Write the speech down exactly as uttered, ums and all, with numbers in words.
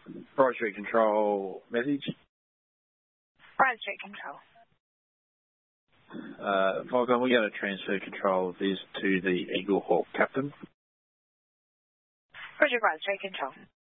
Bright Street Control, message. Bright Street Control. Uh, Falcon, we're going to transfer control of this to the Eagle Hawk captain. Roger, Bright Street Control.